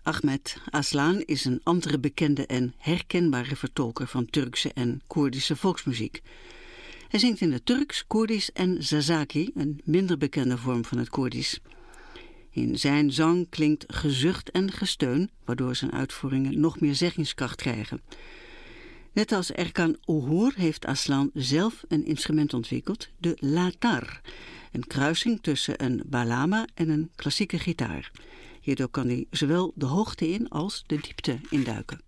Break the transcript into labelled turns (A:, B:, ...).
A: Ahmet Aslan is een andere bekende en herkenbare vertolker van Turkse en Koerdische volksmuziek. Hij zingt in het Turks, Koerdisch en Zazaki, een minder bekende vorm van het Koerdisch. In zijn zang klinkt gezucht en gesteun, waardoor zijn uitvoeringen nog meer zeggingskracht krijgen. Net als Erkan Uğur heeft Aslan zelf een instrument ontwikkeld, de latar, een kruising tussen een bağlama en een klassieke gitaar. Hierdoor kan hij zowel de hoogte in als de diepte induiken.